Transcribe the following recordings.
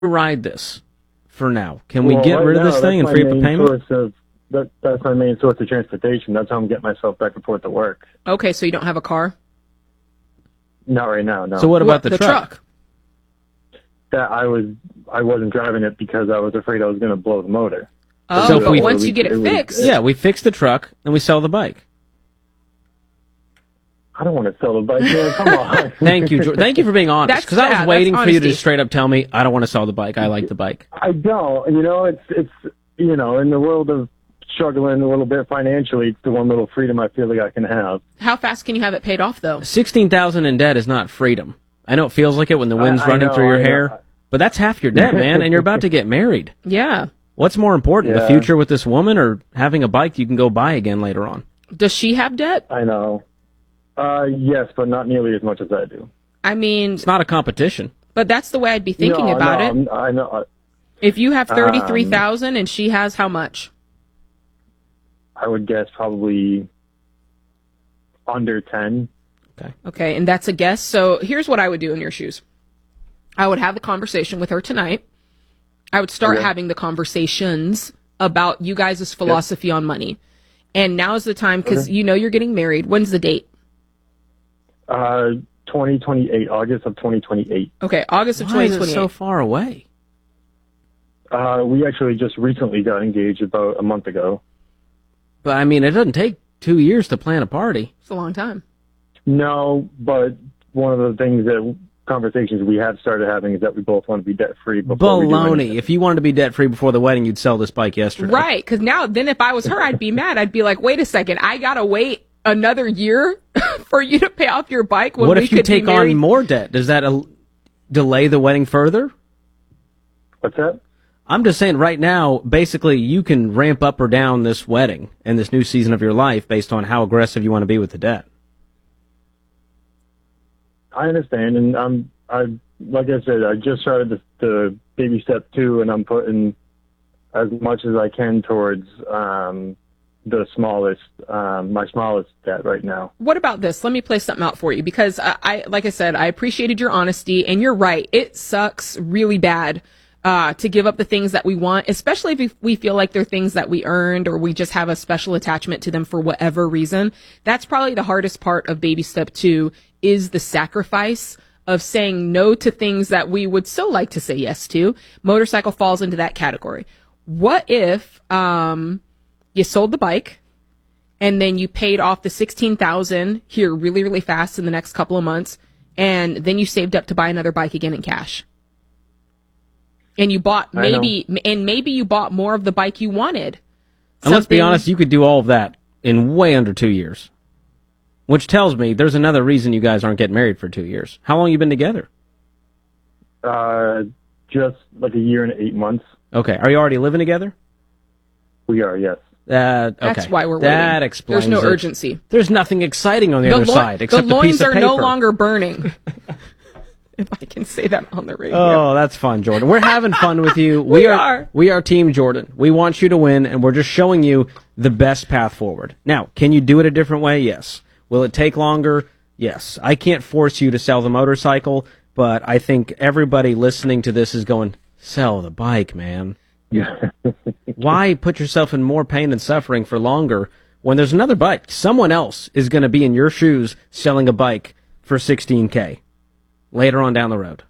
ride this for now? Can we get rid of this thing and free up a payment? That's my main source of transportation. That's how I'm getting myself back and forth to work. Okay, so you don't have a car? Not right now, no. So what about the truck? That I wasn't driving it because I was afraid I was going to blow the motor. Oh, so but once you get it fixed... Yeah, we fix the truck and we sell the bike. I don't want to sell the bike, man. Come on. Thank you, Thank you for being honest. Because I was waiting for you to honesty. just straight up tell me, I don't want to sell the bike. I like the bike. I don't. You know, it's you know, in the world of struggling a little bit financially, it's the one little freedom I feel like I can have. How fast can you have it paid off, though? $16,000 in debt is not freedom. I know it feels like it when the wind's running through your hair, but that's half your debt, man, and you're about to get married. Yeah. What's more important, the future with this woman or having a bike you can go buy again later on? Does she have debt? I know. Yes, but not nearly as much as I do. I mean... It's not a competition. But that's the way I'd be thinking about it. I know. If you have $33,000 and she has how much? I would guess probably under 10. Okay, and that's a guess. So here's what I would do in your shoes. I would have the conversation with her tonight. I would start having the conversations about you guys' philosophy on money. And now's the time, because you know you're getting married. When's the date? 2028, August of 2028. Okay, August of 2028. Why is it so far away? We actually just recently got engaged about a month ago. But, I mean, it doesn't take 2 years to plan a party. It's a long time. No, but one of the conversations we have started having is that we both want to be debt-free before we do anything. If you wanted to be debt-free before the wedding, you'd sell this bike yesterday. Right, because then if I was her, I'd be mad. I'd be like, wait a second, I got to wait another year for you to pay off your bike when what we if you could take be married? on more debt? Does that delay the wedding further? What's that? I'm just saying right now, basically, you can ramp up or down this wedding and this new season of your life based on how aggressive you want to be with the debt. I understand, and like I said, I just started the baby step 2, and I'm putting as much as I can towards my smallest debt right now. What about this? Let me play something out for you, because like I said, I appreciated your honesty, and you're right. It sucks really bad to give up the things that we want, especially if we feel like they're things that we earned or we just have a special attachment to them for whatever reason. That's probably the hardest part of baby step 2 is the sacrifice of saying no to things that we would so like to say yes to. Motorcycle falls into that category. What if you sold the bike and then you paid off the $16,000 here really, really fast in the next couple of months, and then you saved up to buy another bike again in cash? And you bought maybe you bought more of the bike you wanted. And let's be honest, you could do all of that in way under 2 years. Which tells me there's another reason you guys aren't getting married for 2 years. How long have you been together? Just like a year and 8 months. Okay. Are you already living together? We are, yes. Okay. That's why we're waiting. That explains There's no it. urgency. The's nothing exciting on the other side except the a piece loins of are paper. no longer burning. If I can say that on the radio. Oh, that's fun, Jordan. We're having fun with you. We are Team Jordan. We want you to win, and we're just showing you the best path forward. Now, can you do it a different way? Yes. Will it take longer? Yes. I can't force you to sell the motorcycle, but I think everybody listening to this is going, sell the bike, man. Yeah. Why put yourself in more pain and suffering for longer when there's another bike? Someone else is going to be in your shoes selling a bike for $16K later on down the road.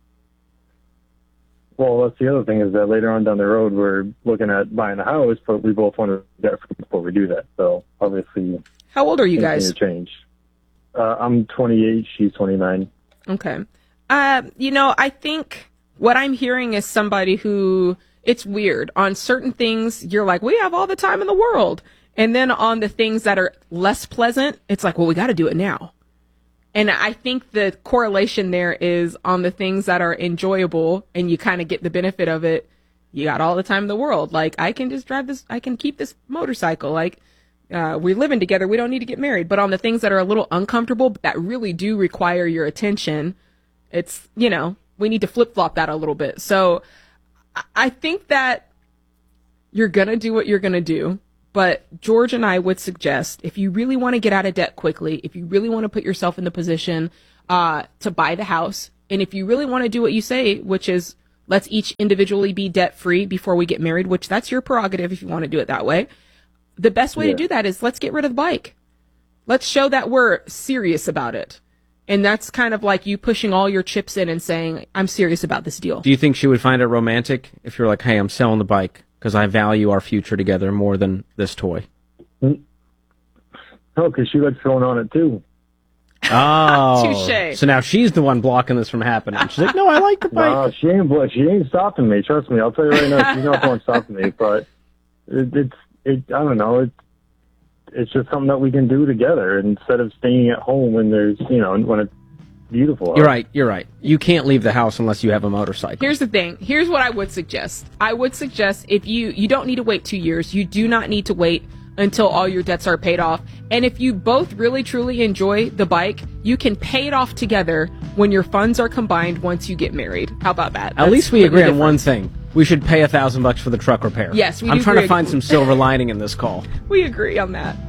Well, that's the other thing is that later on down the road, we're looking at buying a house, but we both want to do that before we do that. So obviously, how old are you guys? Change. I'm 28. She's 29. Okay. I think what I'm hearing is somebody who, it's weird. On certain things, you're like, we have all the time in the world. And then on the things that are less pleasant, it's like, well, we got to do it now. And I think the correlation there is on the things that are enjoyable and you kind of get the benefit of it. You got all the time in the world. Like, I can just drive this, I can keep this motorcycle. Like, we're living together. We don't need to get married. But on the things that are a little uncomfortable, that really do require your attention, it's, we need to flip-flop that a little bit. So I think that you're going to do what you're going to do. But George and I would suggest, if you really want to get out of debt quickly, if you really want to put yourself in the position to buy the house, and if you really want to do what you say, which is Let's each individually be debt free before we get married, which that's your prerogative if you want to do it that way. The best way to do that is let's get rid of the bike. Let's show that we're serious about it. And that's kind of like you pushing all your chips in and saying, I'm serious about this deal. Do you think she would find it romantic if you're like, hey, I'm selling the bike because I value our future together more than this toy? No, because she likes going on it too. Oh. Touche. So now she's the one blocking this from happening. She's like, no, I like the bike. No, she ain't stopping me. Trust me. I'll tell you right now, she's not the one stopping me. But I don't know. It's just something that we can do together instead of staying at home when there's, when it's beautiful out. You're right. You can't leave the house unless you have a motorcycle. Here's the thing. Here's what I would suggest. I would suggest if you don't need to wait 2 years. You do not need to wait until all your debts are paid off. And if you both really, truly enjoy the bike, you can pay it off together when your funds are combined once you get married. How about that? At least we agree on one thing. We should pay $1,000 for the truck repair. Yes, we do I'm trying to agree. find some silver lining in this call. We agree on that.